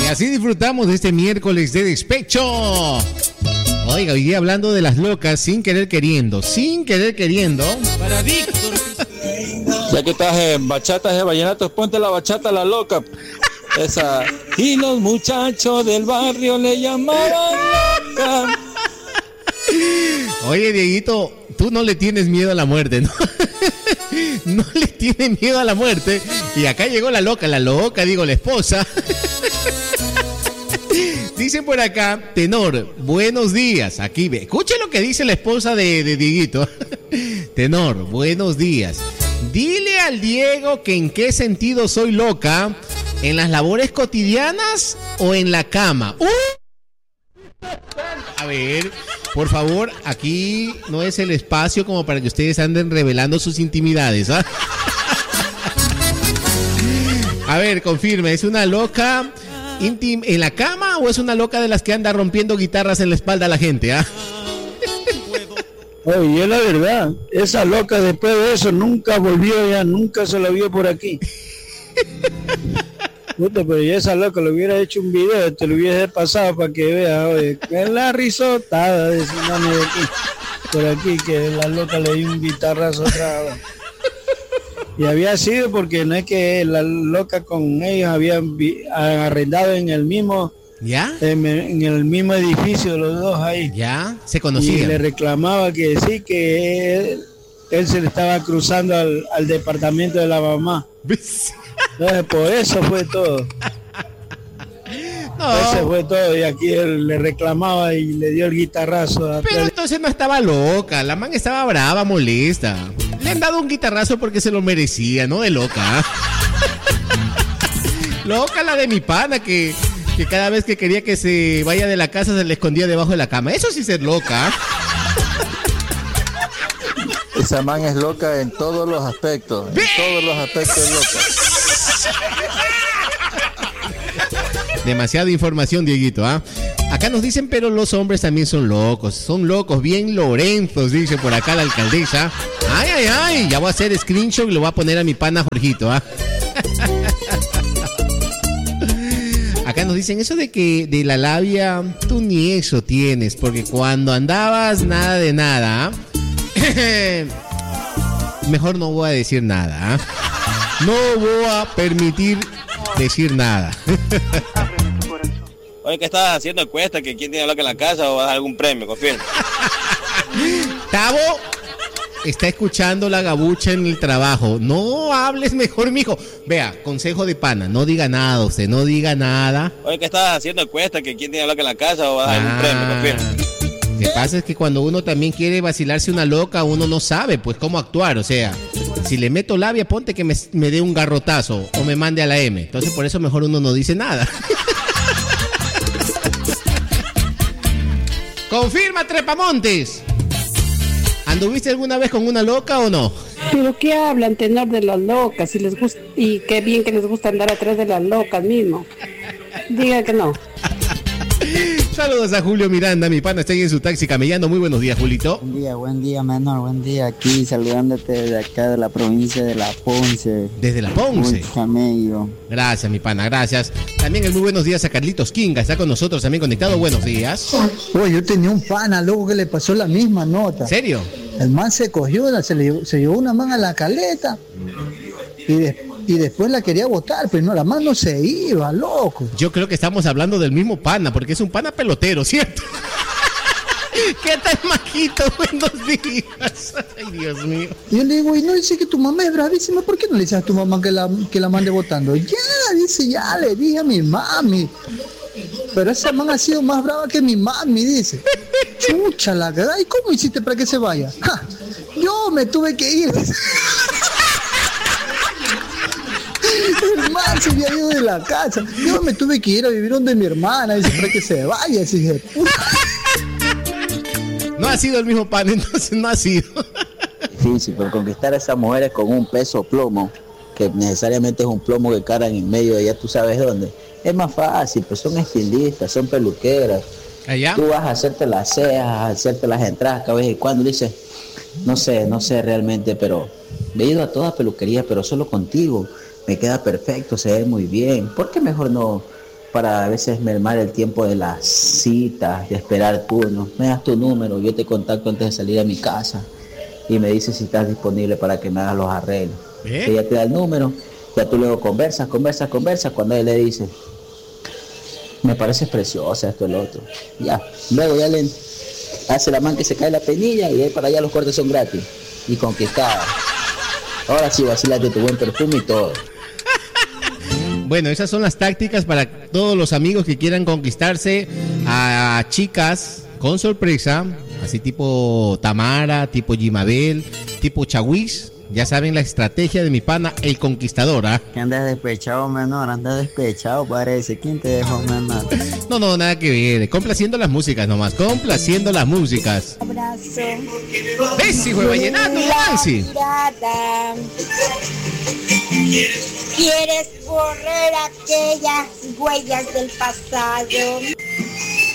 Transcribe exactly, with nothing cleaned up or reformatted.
así disfrutamos de este miércoles de despecho. Oiga, hoy día hablando de las locas, sin querer queriendo, sin querer queriendo. Para Víctor. Ya que estás en bachatas de vallenatos, ponte la bachata a la loca. Esa. Y los muchachos del barrio le llamaban loca. Oye, Dieguito, tú no le tienes miedo a la muerte, ¿no? No le tienes miedo a la muerte. Y acá llegó la loca, la loca, digo, la esposa. Dicen por acá, Tenor, buenos días. Aquí ve, escuche lo que dice la esposa de, de Dieguito. Tenor, buenos días. Dile al Diego que en qué sentido soy loca, en las labores cotidianas o en la cama. ¡Uh! A ver, por favor, aquí no es el espacio como para que ustedes anden revelando sus intimidades, ¿ah? A ver, confirme, ¿es una loca íntima en la cama o es una loca de las que anda rompiendo guitarras en la espalda a la gente, ah? Oye, la verdad, esa loca después de eso nunca volvió ya, nunca se la vio por aquí. Puta, pero ya esa loca le hubiera hecho un video, te lo hubiese pasado para que vea, oye, que es la risotada de ese mano de aquí, por aquí, que la loca le dio un guitarrazo otra vez. Y había sido porque no es que la loca con ellos habían vi- arrendado en el mismo, ¿ya? En, en el mismo edificio los dos ahí. ¿Ya? Se conocían. Y le reclamaba que sí, que él, él se le estaba cruzando al, al departamento de la mamá. Entonces, por eso fue todo. No. Eso fue todo. Y aquí él le reclamaba y le dio el guitarrazo. Pero entonces no estaba loca, la man estaba brava, molesta. Le han dado un guitarrazo porque se lo merecía, no de loca. Loca la de mi pana que, que cada vez que quería que se vaya de la casa se le escondía debajo de la cama. Eso sí es loca. Esa man es loca en todos los aspectos. En todos los aspectos es loca. Demasiada información, Dieguito, ¿ah? Acá nos dicen, pero los hombres también son locos. Son locos, bien Lorenzos, dice por acá la alcaldesa. Ay, ay, ay, ya voy a hacer screenshot y lo voy a poner a mi pana Jorgito, ¿ah? Acá nos dicen eso de que de la labia, tú ni eso tienes, porque cuando andabas nada de nada, ¿ah? Mejor no voy a decir nada, ¿ah? No voy a permitir decir nada. Oye, ¿qué estás haciendo encuesta? ¿Que quién tiene loca en la casa o vas a dar algún premio? Confirma. Tavo está escuchando la gabucha en el trabajo. No hables mejor, mijo. Vea, consejo de pana, no diga nada usted, no diga nada. Oye, ¿qué estás haciendo encuesta? ¿Que quién tiene loca en la casa o vas a dar algún premio? Confirma. Lo que pasa es que cuando uno también quiere vacilarse una loca, uno no sabe pues cómo actuar. O sea, si le meto labia, ponte que me, me dé un garrotazo o me mande a la M. Entonces por eso mejor uno no dice nada. Confirma, Trepamontes. ¿Anduviste alguna vez con una loca o no? Pero qué hablan, Tenor, de las locas, y les gusta, y qué bien que les gusta andar atrás de las locas mismo. Diga que no. Saludos a Julio Miranda, mi pana está ahí en su taxi camellando. Muy buenos días, Julito. Buen día, buen día, menor, buen día. Aquí saludándote de acá de la provincia de La Ponce. Desde La Ponce. Muy camello. Gracias, mi pana, gracias. También el muy buenos días a Carlitos Kinga, está con nosotros también conectado. Buenos días. Oye, yo tenía un pana, loco, que le pasó la misma nota. ¿En serio? El man se cogió, se, le, se llevó una man a la caleta y, de, y después la quería botar, pero no, la man no se iba, loco. Yo creo que estamos hablando del mismo pana, porque es un pana pelotero, ¿cierto? ¿Qué tal, majito? Buenos días. Ay, Dios mío. Y yo le digo, y no dice que tu mamá es bravísima, ¿por qué no le dices a tu mamá que la, que la mande botando? Ya, dice, ya le dije a mi mami. Pero esa man ha sido más brava que mi mami, dice. Chucha la que da. ¿Y cómo hiciste para que se vaya? Ja, yo me tuve que ir. El man se había ido de la casa. Yo me tuve que ir a vivir donde mi hermana, dice, para que se vaya. Dice, dije, no ha sido el mismo pan, entonces no ha sido. Difícil, pero conquistar a esas mujeres con un peso plomo, que necesariamente es un plomo que cargan en medio de ya tú sabes dónde. Es más fácil, pues son estilistas, son peluqueras. ¿Allá? Tú vas a hacerte las cejas, a hacerte las entradas cada vez y cuando dices, no sé, no sé realmente, pero he ido a todas peluquerías, pero solo contigo. Me queda perfecto, se ve muy bien. ¿Por qué mejor no, para a veces mermar el tiempo de las citas, de esperar turnos. Me das tu número, yo te contacto antes de salir a mi casa y me dices si estás disponible para que me hagas los arreglos. ¿Eh? Ella te da el número, ya tú luego conversas, conversas, conversas, cuando él le dice, me pareces preciosa esto, el otro. Ya, luego ya le hace la man que se cae la penilla y de ahí para allá los cortes son gratis. Y conquistada. Ahora sí vacilas de tu buen perfume y todo. Bueno, esas son las tácticas para todos los amigos que quieran conquistarse a chicas con sorpresa, así tipo Tamara, tipo Jimabel, tipo Chawis. Ya saben la estrategia de mi pana, el conquistador, ¿ah? Que andas despechado, menor, andas despechado, parece. ¿Quién te dejó, menor? No, no, nada que ver. Complaciendo las músicas nomás, complaciendo las músicas. Abrazo. ¿Ves, hijo de vallenato, Nancy? Mirada. ¿Quieres borrar aquellas huellas del pasado?